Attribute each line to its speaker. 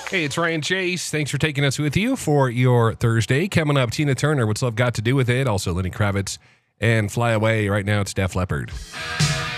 Speaker 1: Hey, it's Ryan Chase. Thanks for taking us with you for your Thursday. Coming up, Tina Turner, What's Love Got to Do with It? Also, Lenny Kravitz and Fly Away. Right now, it's Def Leppard.